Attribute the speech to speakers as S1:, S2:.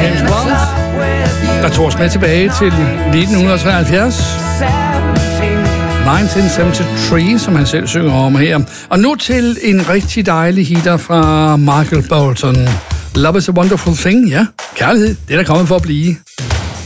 S1: James Blunt, der tog os med tilbage til 1973. 1973, som han selv synger om her. Og nu til en rigtig dejlig hitter fra Michael Bolton. Love is a wonderful thing, ja. Kærlighed, det er der kommet for at blive.